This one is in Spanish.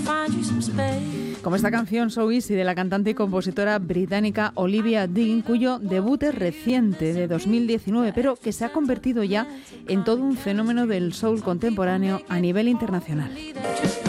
Como esta canción So Easy de la cantante y compositora británica Olivia Dean, cuyo debut es reciente, de 2019, pero que se ha convertido ya en todo un fenómeno del soul contemporáneo a nivel internacional.